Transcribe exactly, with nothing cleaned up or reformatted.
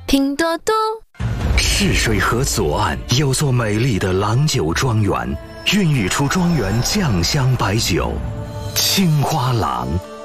拼多多。 赤水河左岸有座美丽的郎酒庄园，孕育出庄园酱香白酒——青花郎。